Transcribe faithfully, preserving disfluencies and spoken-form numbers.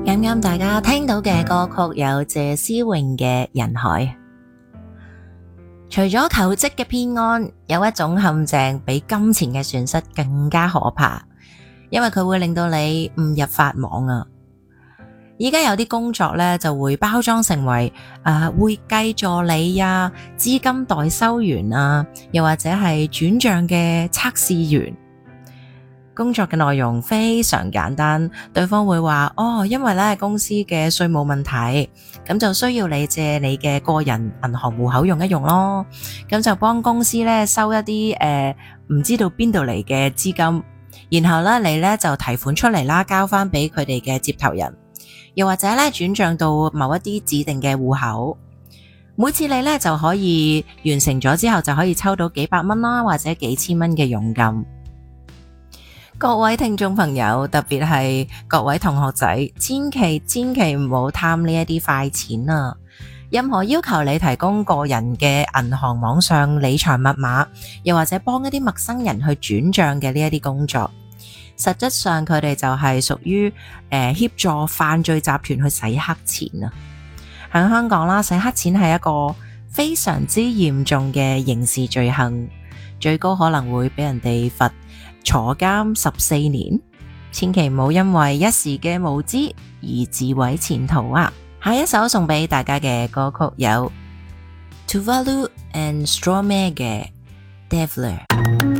啱啱大家聽到嘅歌曲有謝思穎嘅《人海》。除咗求職嘅騙案，有一種陷阱比金錢嘅損失更加可怕，因為佢會令到你誤入法網啊！而家有啲工作咧就會包裝成為誒、呃、會計助理啊、資金代收員啊，又或者係轉賬嘅測試員。工作嘅內容非常簡單，對方會話哦，因為咧公司嘅稅務問題，咁就需要你借你嘅個人銀行戶口用一用咯，咁就幫公司咧收一啲誒唔知道邊度嚟嘅資金，然後咧你咧就提款出嚟啦，交翻俾佢哋嘅接頭人，又或者咧轉賬到某一啲指定嘅戶口，每次你咧就可以完成咗之後就可以抽到幾百蚊啦，或者幾千蚊嘅佣金。各位聽眾朋友，特別係各位同學仔，千祈千祈唔好貪呢一啲快錢啊！任何要求你提供個人嘅銀行網上理財密碼，又或者幫一啲陌生人去轉賬嘅呢一啲工作，實質上佢哋就係屬於誒協助犯罪集團去洗黑錢啊！喺香港啦，洗黑錢係一個非常之嚴重嘅刑事罪行，最高可能會俾人哋罰坐監十四年，千祈唔好因為一時嘅無知而自毀前途啊！下一首送俾大家嘅歌曲有 Tuvalu and Stromae 嘅 Devler。